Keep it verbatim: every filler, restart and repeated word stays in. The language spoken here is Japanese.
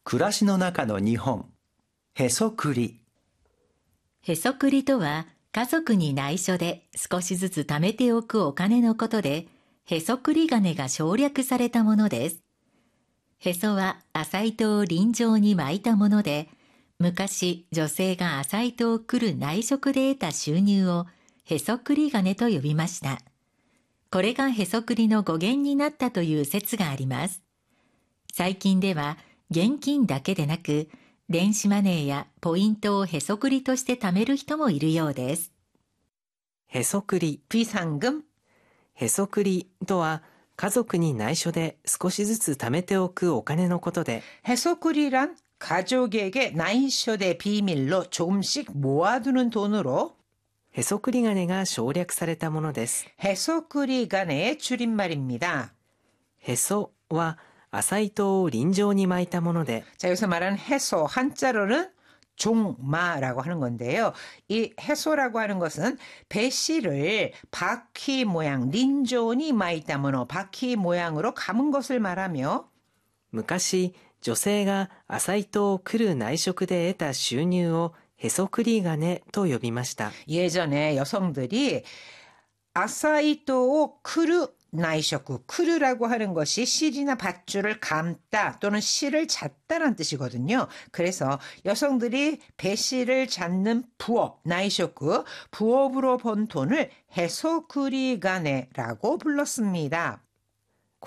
暮らしの中の日本。へそくり。 へそくりとは、家族に内緒で少しずつ貯めておくお金のことで、へそくり金が省略されたものです。へそは麻糸を輪状に巻いたもので、昔女性が麻糸をくる内職で得た収入をへそくり金と呼びました。これがへそくりの語源になったという説があります。最近では現金だけでなく、電子マネーやポイントをへそくりとして貯める人もいるようです。 へそくり、 비상금。 へそくりとは家族に内緒で少しずつ貯めておくお金のことで、 해소쿠리란 가족에게 나이쇼대 비밀로 조금씩 모아두는 돈으로 へそくり金が省略されたものです。 해소쿠리간의 줄임말입니다. へそは麻糸を輪状に巻いたもので、 자, 여기서 말하는 해소 한자로는 종마라고 하는 건데요. 이 해소라고 하는 것은 배씨를 바퀴 모양, 린존이 마이다모노 바퀴 모양으로 감은 것을 말하며 昔女性が麻糸をくる内職で得た収入をへそくり金と呼びました。 예전에 여성들이 아사이토 크루 나이쇼쿠, 크루라고 하는 것이 실이나 밧줄을 감다 또는 실을 잣다라는 뜻이거든요. 그래서 여성들이 배실을 잡는 부업, 나이쇼쿠, 부업으로 번 돈을 해소쿠리가네라고 불렀습니다.